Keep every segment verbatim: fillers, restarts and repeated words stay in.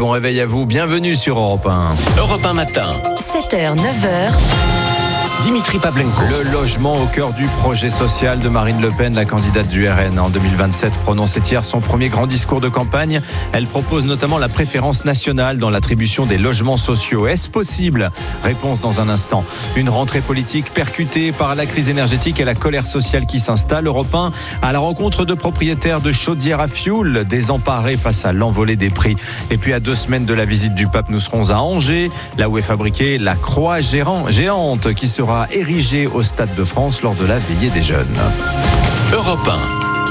bon réveil à vous, bienvenue sur Europe un. Europe un matin. sept heures, neuf heures. Dimitri Pavlenko. Le logement au cœur du projet social de Marine Le Pen, la candidate du R N en deux mille vingt-sept, prononçait hier son premier grand discours de campagne. Elle propose notamment la préférence nationale dans l'attribution des logements sociaux. Est-ce possible ? Réponse dans un instant. Une rentrée politique percutée par la crise énergétique et la colère sociale qui s'installe. Europe un à la rencontre de propriétaires de chaudières à fioul, désemparés face à l'envolée des prix. Et puis à deux semaines de la visite du pape, nous serons à Angers, là où est fabriquée la croix géante qui sera érigée au Stade de France lors de la veillée des jeunes. Europe un.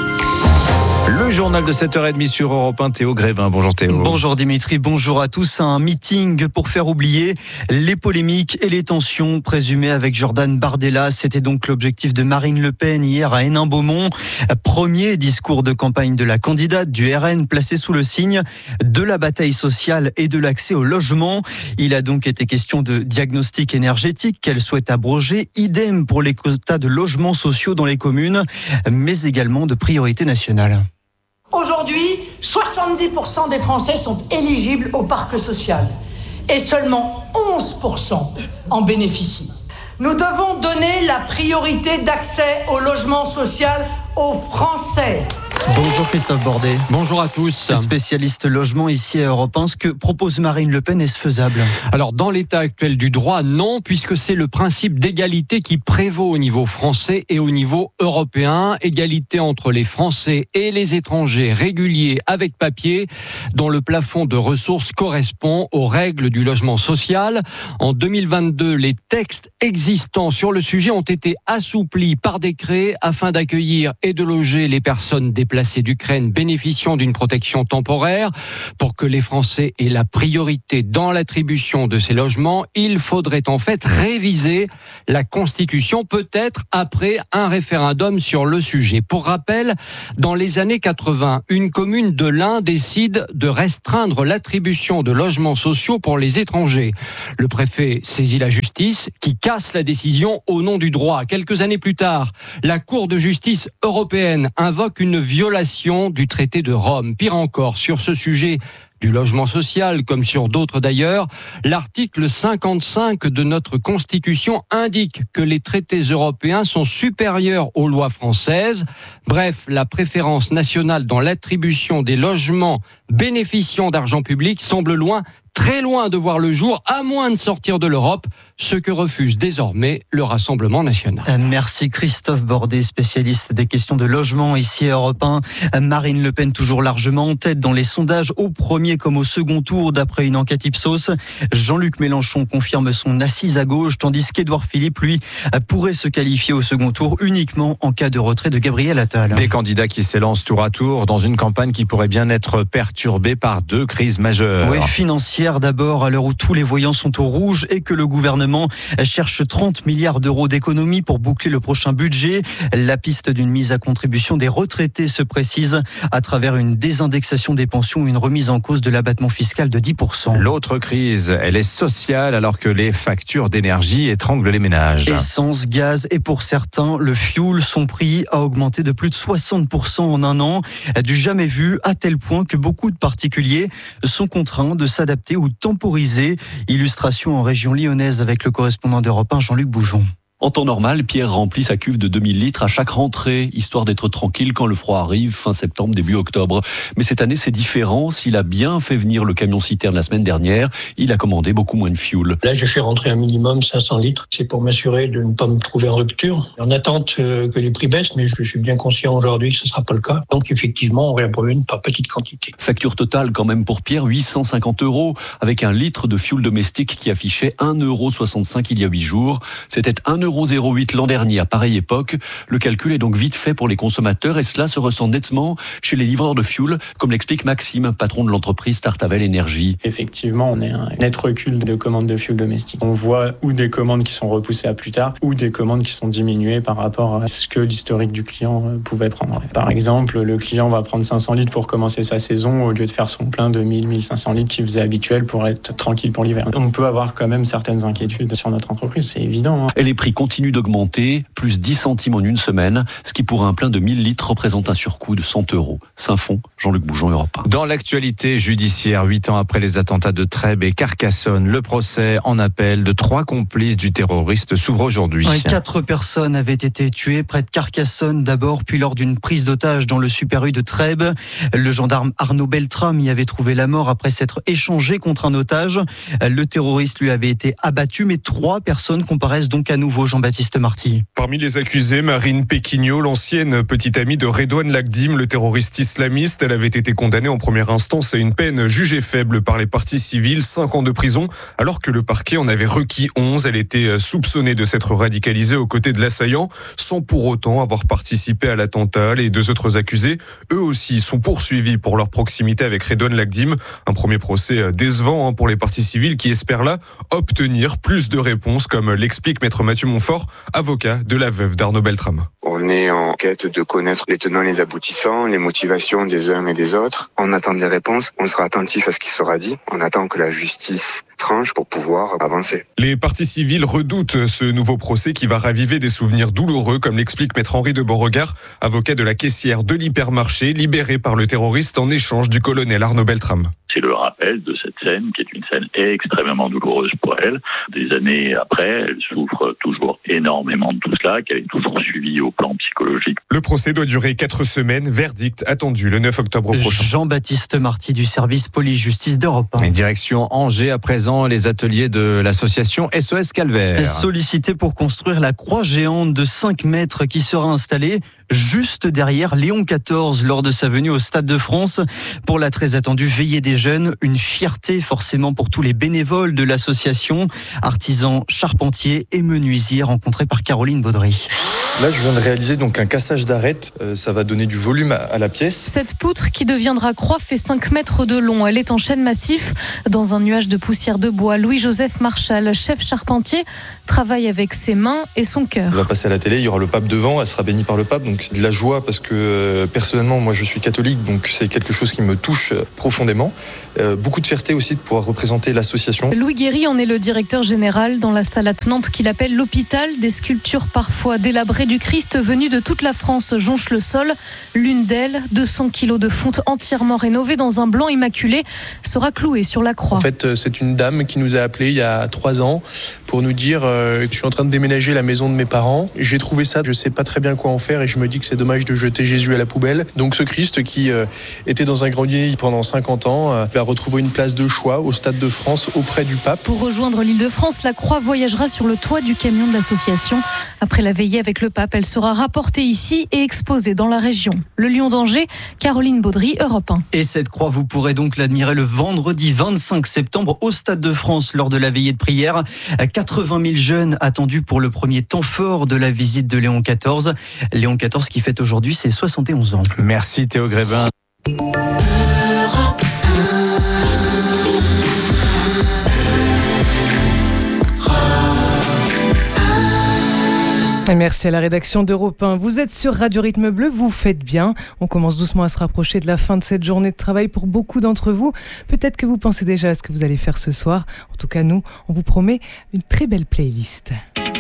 Le journal de sept heures trente sur Europe un, Théo Grévin. Bonjour Théo. Bonjour Dimitri, bonjour à tous. Un meeting pour faire oublier les polémiques et les tensions présumées avec Jordan Bardella. C'était donc l'objectif de Marine Le Pen hier à Hénin-Beaumont. Premier discours de campagne de la candidate du R N placé sous le signe de la bataille sociale et de l'accès au logement. Il a donc été question de diagnostic énergétique qu'elle souhaite abroger. Idem pour les quotas de logements sociaux dans les communes, mais également de priorité nationale. Aujourd'hui, soixante-dix pour cent des Français sont éligibles au parc social et seulement onze pour cent en bénéficient. Nous devons donner la priorité d'accès au logement social aux Français. Bonjour Christophe Bordet. Bonjour à tous. Spécialiste logement ici à Europe un, ce que propose Marine Le Pen, est-ce faisable ? Alors dans l'état actuel du droit, non, puisque c'est le principe d'égalité qui prévaut au niveau français et au niveau européen. Égalité entre les Français et les étrangers réguliers avec papier, dont le plafond de ressources correspond aux règles du logement social. En deux mille vingt-deux, les textes existants sur le sujet ont été assouplis par décret afin d'accueillir et de loger les personnes déplacées d'Ukraine bénéficiant d'une protection temporaire. Pour que les Français aient la priorité dans l'attribution de ces logements, il faudrait en fait réviser la Constitution, peut-être après un référendum sur le sujet. Pour rappel, dans les années quatre-vingts, une commune de l'Ain décide de restreindre l'attribution de logements sociaux pour les étrangers. Le préfet saisit la justice qui casse la décision au nom du droit. Quelques années plus tard, la Cour de justice européenne invoque une violation du traité de Rome. Pire encore, sur ce sujet du logement social, comme sur d'autres d'ailleurs, l'article cinquante-cinq de notre Constitution indique que les traités européens sont supérieurs aux lois françaises. Bref, la préférence nationale dans l'attribution des logements bénéficiant d'argent public semble loin, très loin de voir le jour, à moins de sortir de l'Europe, ce que refuse désormais le Rassemblement national. Merci Christophe Bordet, spécialiste des questions de logement ici à Europe un. Marine Le Pen toujours largement en tête dans les sondages, au premier comme au second tour, d'après une enquête Ipsos. Jean-Luc Mélenchon confirme son assise à gauche, tandis qu'Édouard Philippe, lui, pourrait se qualifier au second tour uniquement en cas de retrait de Gabriel Attal. Des candidats qui s'élancent tour à tour dans une campagne qui pourrait bien être perturbée par deux crises majeures. Oui, financière d'abord, à l'heure où tous les voyants sont au rouge et que le gouvernement cherche trente milliards d'euros d'économies pour boucler le prochain budget. La piste d'une mise à contribution des retraités se précise à travers une désindexation des pensions ou une remise en cause de l'abattement fiscal de dix pour cent. L'autre crise, elle est sociale alors que les factures d'énergie étranglent les ménages. Essence, gaz et pour certains, le fioul, son prix a augmenté de plus de soixante pour cent en un an. Du jamais vu, à tel point que beaucoup de particuliers sont contraints de s'adapter ou temporiser. Illustration en région lyonnaise avec le correspondant d'Europe un, Jean-Luc Boujon. En temps normal, Pierre remplit sa cuve de deux mille litres à chaque rentrée, histoire d'être tranquille quand le froid arrive, fin septembre, début octobre. Mais cette année, c'est différent. S'il a bien fait venir le camion-citerne la semaine dernière, il a commandé beaucoup moins de fioul. Là, j'ai fait rentrer un minimum cinq cents litres. C'est pour m'assurer de ne pas me trouver en rupture. En attente que les prix baissent, mais je suis bien conscient aujourd'hui que ce ne sera pas le cas. Donc, effectivement, on réapprovisione par petite quantité. Facture totale quand même pour Pierre, huit cent cinquante euros, avec un litre de fioul domestique qui affichait un euro soixante-cinq il y a huit jours. C'était un euro zéro huit l'an dernier à pareille époque. Le calcul est donc vite fait pour les consommateurs et cela se ressent nettement chez les livreurs de fioul, comme l'explique Maxime, patron de l'entreprise Startavel Énergie. Effectivement, on est un net recul de commandes de fioul domestique. On voit ou des commandes qui sont repoussées à plus tard ou des commandes qui sont diminuées par rapport à ce que l'historique du client pouvait prendre. Par exemple, le client va prendre cinq cents litres pour commencer sa saison au lieu de faire son plein de mille à mille cinq cents litres qu'il faisait habituel pour être tranquille pour l'hiver. On peut avoir quand même certaines inquiétudes sur notre entreprise, c'est évident. Et les prix continue d'augmenter, plus dix centimes en une semaine, ce qui pour un plein de mille litres représente un surcoût de cent euros. Saint-Fond, Jean-Luc Boujon, Europe un. Dans l'actualité judiciaire, huit ans après les attentats de Trèbes et Carcassonne, le procès en appel de trois complices du terroriste s'ouvre aujourd'hui. Ouais, quatre personnes avaient été tuées près de Carcassonne d'abord, puis lors d'une prise d'otage dans le Super U de Trèbes. Le gendarme Arnaud Beltrame y avait trouvé la mort après s'être échangé contre un otage. Le terroriste lui avait été abattu, mais trois personnes comparaissent donc à nouveau, Jean-Baptiste Marty. Parmi les accusés, Marine Péquignot, l'ancienne petite amie de Redouane Lagdim, le terroriste islamiste. Elle avait été condamnée en première instance à une peine jugée faible par les parties civiles, cinq ans de prison, alors que le parquet en avait requis onze. Elle était soupçonnée de s'être radicalisée aux côtés de l'assaillant, sans pour autant avoir participé à l'attentat. Les deux autres accusés, eux aussi, sont poursuivis pour leur proximité avec Redouane Lagdim. Un premier procès décevant pour les parties civiles qui espèrent là obtenir plus de réponses, comme l'explique maître Mathieu Montfort, avocat de la veuve d'Arnaud Beltrame. On est en quête de connaître les tenants, les aboutissants, les motivations des uns et des autres. On attend des réponses, on sera attentif à ce qui sera dit. On attend que la justice tranche pour pouvoir avancer. Les parties civiles redoutent ce nouveau procès qui va raviver des souvenirs douloureux, comme l'explique maître Henri de Beauregard, avocat de la caissière de l'hypermarché, libérée par le terroriste en échange du colonel Arnaud Beltrame. C'est le rappel de cette scène qui est une scène extrêmement douloureuse pour elle. Des années après, elle souffre toujours énormément de tout cela, qu'elle est toujours suivie au plan psychologique. Le procès doit durer quatre semaines. Verdict attendu le neuf octobre prochain. Jean-Baptiste Marty du service police-justice d'Europe un. Et direction Angers, à présent, les ateliers de l'association S O S Calvaire. Sollicité pour construire la croix géante de cinq mètres qui sera installée juste derrière Léon quatorze lors de sa venue au Stade de France. Pour la très attendue Veillée des Jeunes, une fierté forcément pour tous les bénévoles de l'association, artisans, charpentiers et menuisiers rencontrés par Caroline Baudry. Là, je viens de réaliser donc un cassage d'arête. Euh, ça va donner du volume à, à la pièce. Cette poutre qui deviendra croix fait cinq mètres de long. Elle est en chêne massif dans un nuage de poussière de bois. Louis-Joseph Marchal, chef charpentier, travaille avec ses mains et son cœur. Elle va passer à la télé, il y aura le pape devant, elle sera bénie par le pape. Donc de la joie parce que euh, personnellement, moi je suis catholique, donc c'est quelque chose qui me touche euh, profondément. Euh, beaucoup de fierté aussi de pouvoir représenter l'association. Louis Guéry en est le directeur général. Dans la salle attenante qu'il appelle l'hôpital, des sculptures parfois délabrées du Christ venu de toute la France jonchent le sol. L'une d'elles, deux cents kilos de fonte entièrement rénovée dans un blanc immaculé, sera clouée sur la croix. En fait, c'est une dame qui nous a appelés il y a trois ans pour nous dire euh, que je suis en train de déménager la maison de mes parents. J'ai trouvé ça, je sais pas très bien quoi en faire et je me dis que c'est dommage de jeter Jésus à la poubelle. Donc ce Christ qui euh, était dans un grenier pendant cinquante ans euh, va retrouver une place de choix au Stade de France auprès du pape. Pour rejoindre l'Île-de-France, la croix voyagera sur le toit du camion de l'association. Après la veillée avec le pape, elle sera rapportée ici et exposée dans la région. Le Lion d'Angers, Caroline Baudry, Europe un. Et cette croix, vous pourrez donc l'admirer le vendredi vingt-cinq septembre au Stade de France lors de la veillée de prière. quatre-vingt mille jeunes attendus pour le premier temps fort de la visite de Léon quatorze. Léon quatorze qui fête aujourd'hui ses soixante et onze ans. Merci Théo Grévin. Merci à la rédaction d'Europe un. Vous êtes sur Radio Rythme Bleu, vous faites bien. On commence doucement à se rapprocher de la fin de cette journée de travail pour beaucoup d'entre vous. Peut-être que vous pensez déjà à ce que vous allez faire ce soir. En tout cas, nous, on vous promet une très belle playlist.